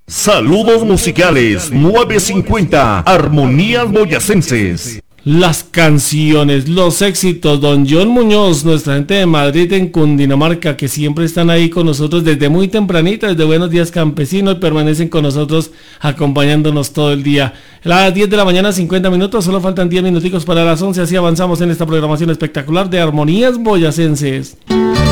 Saludos musicales 950 Armonías Boyacenses. Las canciones, los éxitos, don John Muñoz, nuestra gente de Madrid en Cundinamarca, que siempre están ahí con nosotros desde muy tempranito, desde Buenos Días Campesinos, permanecen con nosotros acompañándonos todo el día. A las 10 de la mañana, 50 minutos, solo faltan 10 minuticos para las 11, así avanzamos en esta programación espectacular de Armonías Boyacenses.